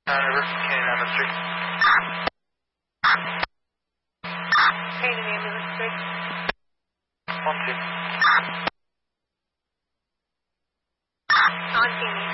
River, Canyon Avenue Street. Canyon Ambulance Street. 1-2. On Canyon.